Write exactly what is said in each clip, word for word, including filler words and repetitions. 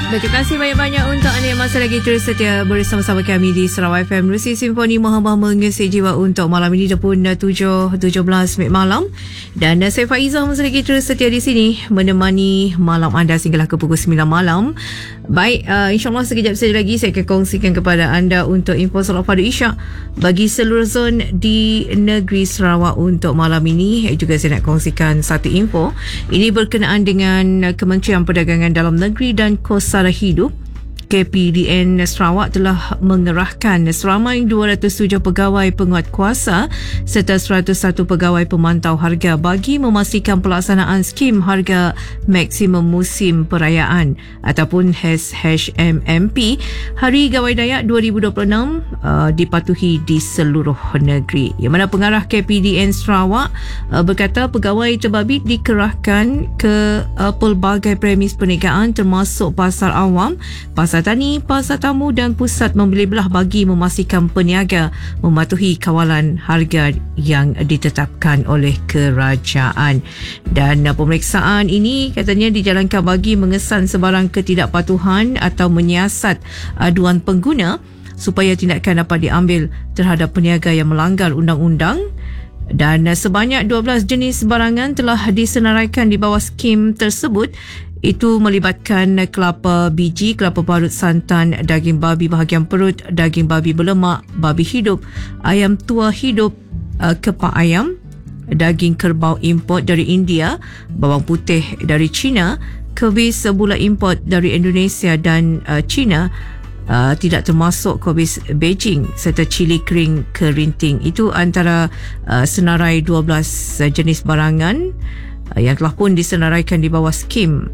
Baik, terima kasih banyak-banyak untuk anda yang masih lagi terus setia bersama-sama kami di Sarawak F M. Rusi Simfoni Mahaba mengisi jiwa untuk malam ini dah pun tujuh tujuh belas minit malam. Dan uh, saya Faizah masih lagi terus setia di sini menemani malam anda sehinggalah ke pukul sembilan malam. Baik, uh, insyaAllah sekejap saja lagi saya akan kongsikan kepada anda untuk info solat pada Isyak bagi seluruh zon di negeri Sarawak untuk malam ini. Juga saya nak kongsikan satu info. Ini berkenaan dengan Kementerian Perdagangan Dalam Negeri dan Kos Sara Hidup. K P D N Sarawak telah mengerahkan seramai dua ratus tujuh pegawai penguatkuasa serta seratus satu pegawai pemantau harga bagi memastikan pelaksanaan skim harga maksimum musim perayaan ataupun H M M P Hari Gawai Dayak dua ribu dua puluh enam uh, dipatuhi di seluruh negeri. Yang mana pengarah K P D N Sarawak uh, berkata pegawai terbabit dikerahkan ke uh, pelbagai premis perniagaan termasuk pasar awam, pasar tani, pasar tamu dan pusat membeli belah bagi memastikan peniaga mematuhi kawalan harga yang ditetapkan oleh kerajaan. Dan uh, pemeriksaan ini katanya dijalankan bagi mengesan sebarang ketidakpatuhan atau menyiasat aduan pengguna supaya tindakan dapat diambil terhadap peniaga yang melanggar undang-undang. Dan uh, sebanyak dua belas jenis barangan telah disenaraikan di bawah skim tersebut. Itu melibatkan kelapa biji, kelapa parut santan, daging babi bahagian perut, daging babi berlemak, babi hidup, ayam tua hidup, uh, kepak ayam, daging kerbau import dari India, bawang putih dari China, kubis bulat import dari Indonesia dan uh, China, uh, tidak termasuk kubis Beijing serta cili kering kerinting. Itu antara uh, senarai dua belas uh, jenis barangan uh, yang telah pun disenaraikan di bawah skim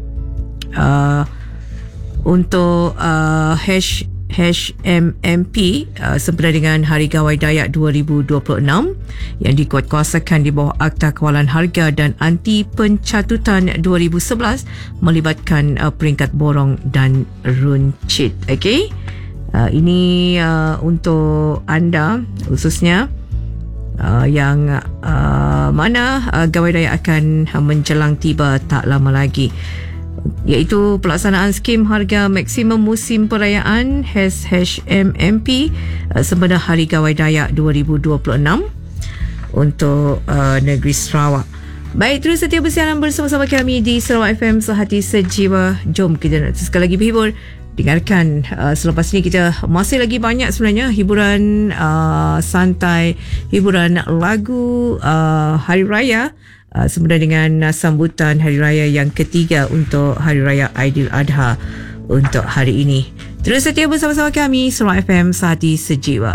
Uh, untuk uh, H M M P uh, sempena dengan Hari Gawai Dayak dua ribu dua puluh enam yang dikuatkuasakan di bawah Akta Kawalan Harga dan Anti Pencatutan dua ribu sebelas melibatkan uh, peringkat borong dan runcit. Okey, uh, ini uh, untuk anda khususnya uh, yang uh, mana uh, Gawai Dayak akan uh, menjelang tiba tak lama lagi, iaitu pelaksanaan skim harga maksimum musim perayaan H M M P uh, sempena Hari Gawai Dayak dua ribu dua puluh enam untuk uh, negeri Sarawak. Baik, terus setia bersiaran bersama-sama kami di Sarawak F M Sehati Sejiwa. Jom kita nak sekali lagi berhibur. Dengarkan uh, selepas ini kita masih lagi banyak sebenarnya hiburan uh, santai, hiburan lagu uh, Hari Raya Uh, sempena dengan uh, sambutan Hari Raya yang ketiga untuk Hari Raya Aidiladha untuk hari ini. Terus setia bersama-sama kami Sarawak F M Sehati Sejiwa.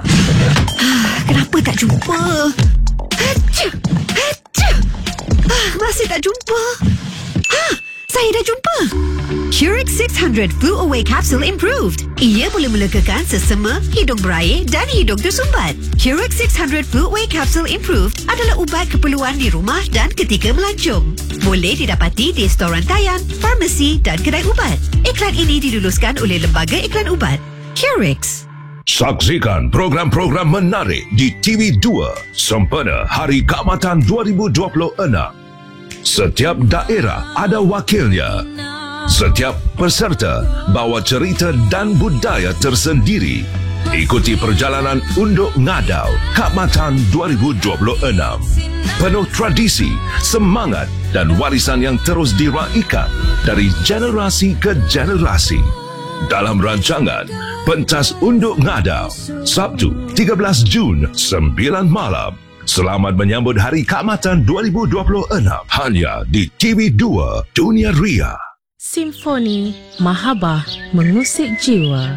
Kenapa tak jumpa? Hacha, hacha. Ah, masih tak jumpa. Ha, saya dah jumpa. Curix six hundred Flu Away Capsule Improved. Ia boleh melegakan sesama, hidung berair dan hidung tersumbat. Curix six hundred Flu Away Capsule Improved adalah ubat keperluan di rumah dan ketika melancong. Boleh didapati di storan rantaian, farmasi dan kedai ubat. Iklan ini diluluskan oleh Lembaga Iklan Ubat. Curix. Saksikan program-program menarik di T V dua sempena Hari Keamatan dua ribu dua puluh enam. Setiap daerah ada wakilnya. Setiap peserta bawa cerita dan budaya tersendiri. Ikuti perjalanan Unduk Ngadau Keamatan dua ribu dua puluh enam. Penuh tradisi, semangat dan warisan yang terus diraikan dari generasi ke generasi. Dalam rancangan Pentas Unduk Ngadau, Sabtu tiga belas Jun sembilan malam. Selamat menyambut Hari Keamatan dua ribu dua puluh enam hanya di T V dua Dunia Ria. Simfoni Mahaba mengusik jiwa.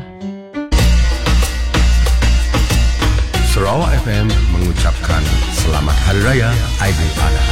Sarawak F M mengucapkan Selamat Hari Raya Aidiladha.